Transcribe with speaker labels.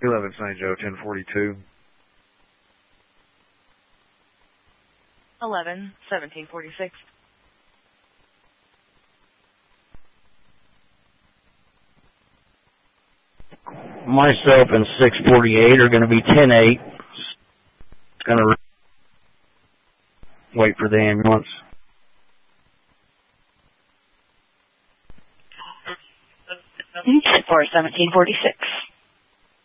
Speaker 1: 11 St. Joe, 1042.
Speaker 2: 11, 1746.
Speaker 3: Myself and 648 are going to be 10-8. It's going to wait for the ambulance.
Speaker 2: For 1746.